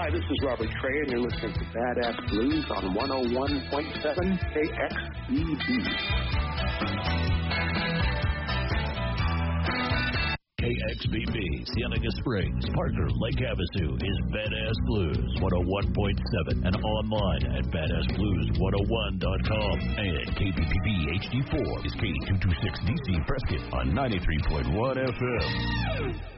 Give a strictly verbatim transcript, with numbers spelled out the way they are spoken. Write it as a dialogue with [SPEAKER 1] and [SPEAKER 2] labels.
[SPEAKER 1] Hi, this is Robert Trey, and you're listening to Badass Blues on one oh one point seven K X B B.
[SPEAKER 2] K X B B, Cienega Springs, partner Lake Havasu is Badass Blues one oh one point seven and online at badass blues one oh one dot com. And K B P B H D four is K two twenty-six D C Prescott on ninety-three point one F M.